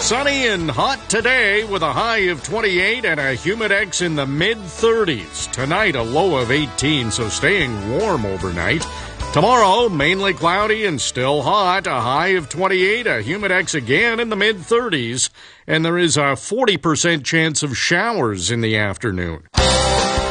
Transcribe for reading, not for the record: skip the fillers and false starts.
Sunny and hot today with a high of 28 and a humidex in the mid-30s. Tonight, a low of 18, so staying warm overnight. Tomorrow, mainly cloudy and still hot, a high of 28, a humidex again in the mid-30s, and there is a 40% chance of showers in the afternoon.